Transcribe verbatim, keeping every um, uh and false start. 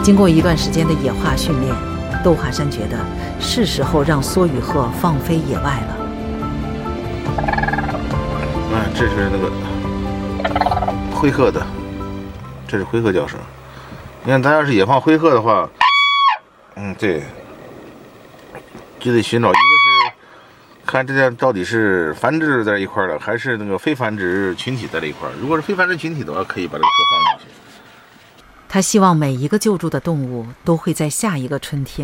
经过一段时间的野化训练，窦华山觉得是时候让梭羽鹤放飞野外了。 哎，这是那个灰鹤的，这是灰鹤叫声。你看，它要是野放灰鹤的话，嗯，对，就得寻找一个是看这样到底是繁殖在一块了，还是那个非繁殖群体在这一块。如果是非繁殖群体的话，可以把这个鹤放进去。 他希望每一个救助的动物都会在下一个春天